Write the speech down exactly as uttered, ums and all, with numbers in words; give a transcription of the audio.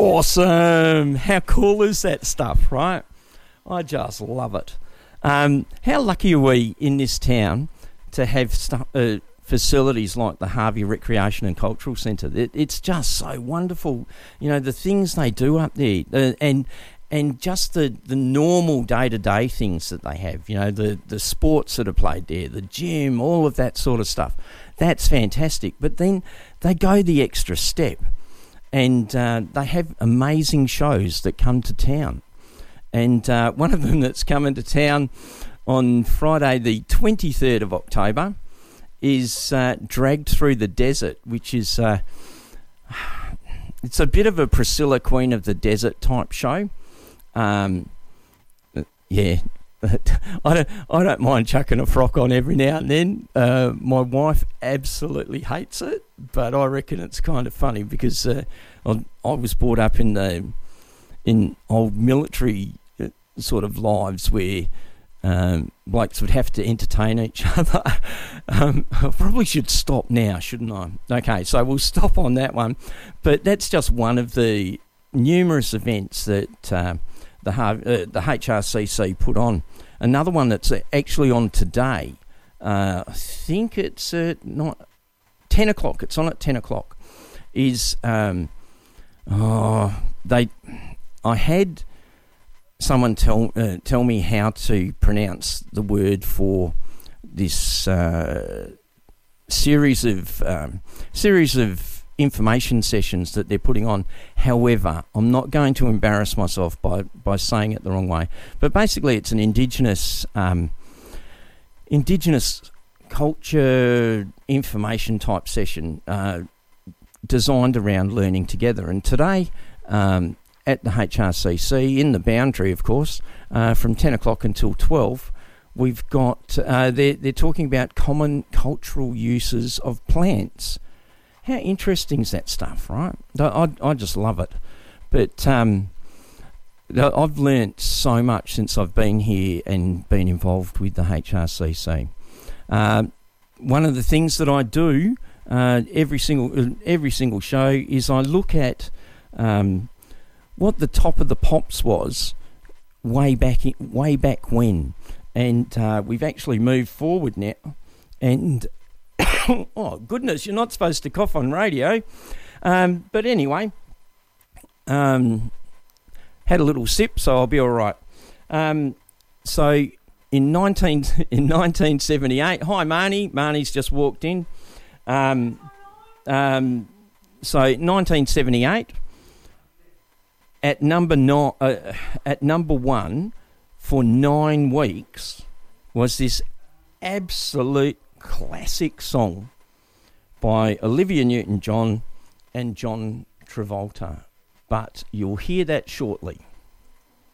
awesome. How cool is that stuff, right? I just love it. Um, how lucky are we in this town to have stu- uh, facilities like the Harvey Recreation and Cultural Centre? It, it's just so wonderful. You know, the things they do up there, uh, and and just the, the normal day-to-day things that they have, you know, the, the sports that are played there, the gym, all of that sort of stuff. That's fantastic. But then they go the extra step, and uh, they have amazing shows that come to town. And uh, one of them that's coming to town on Friday the twenty-third of October is uh, Dragged Through the Desert, which is... Uh, it's a bit of a Priscilla Queen of the Desert type show. Um, yeah, I don't. I don't mind chucking a frock on every now and then. Uh, my wife absolutely hates it, but I reckon it's kind of funny because uh, I, I was brought up in the in old military sort of lives where um, blokes would have to entertain each other. um, I probably should stop now, shouldn't I? Okay, so we'll stop on that one. But that's just one of the numerous events that. Uh, The, uh, the H R C C put on. Another one that's actually on today, uh, I think it's at not ten o'clock, it's on at ten o'clock, is, um, oh, they, I had someone tell uh, tell me how to pronounce the word for this uh, series of um, series of information sessions that they're putting on. However, I'm not going to embarrass myself by, by saying it the wrong way. But basically, it's an Indigenous um, Indigenous culture information type session uh, designed around learning together. And today, um, at the H R C C, in the Boundary, of course, uh, from ten o'clock until twelve, we've got uh, they're they're talking about common cultural uses of plants. How interesting is that stuff, right? I, I just love it. But um, I've learnt so much since I've been here and been involved with the H R C C. Uh, one of the things that I do uh, every single every single show is I look at um, what the top of the pops was way back in, way back when, and uh, we've actually moved forward now, and. Oh, goodness, you're not supposed to cough on radio. Um, but anyway, um, had a little sip, so I'll be all right. Um, so in nineteen in nineteen seventy-eight, hi, Marnie. Marnie's just walked in. Um, um, so nineteen seventy-eight, at number no, uh, at number one for nine weeks was this absolute classic song by Olivia Newton-John and John Travolta, but you'll hear that shortly.